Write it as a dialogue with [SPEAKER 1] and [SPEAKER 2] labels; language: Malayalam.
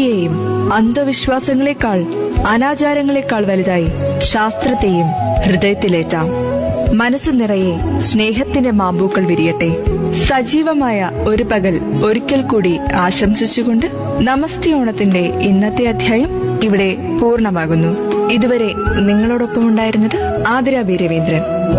[SPEAKER 1] ഭക്തിയെയും അന്ധവിശ്വാസങ്ങളെക്കാൾ അനാചാരങ്ങളെക്കാൾ വലുതായി ശാസ്ത്രത്തെയും ഹൃദയത്തിലേറ്റാം. മനസ്സ് നിറയെ സ്നേഹത്തിന്റെ മാമ്പൂക്കൾ വിരിയട്ടെ. സജീവമായ ഒരു പകൽ ഒരിക്കൽ കൂടി ആശംസിച്ചുകൊണ്ട് നമസ്തേ ഓണത്തിന്റെ ഇന്നത്തെ അധ്യായം ഇവിടെ പൂർണ്ണമാകുന്നു. ഇതുവരെ നിങ്ങളോടൊപ്പം ഉണ്ടായിരുന്നത് ആതിര ബി രവീന്ദ്രൻ.